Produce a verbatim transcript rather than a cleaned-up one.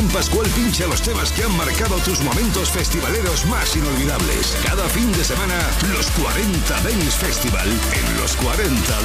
Iván Pascual pincha los temas que han marcado tus momentos festivaleros más inolvidables. Cada fin de semana, los cuarenta Dance Festival en los cuarenta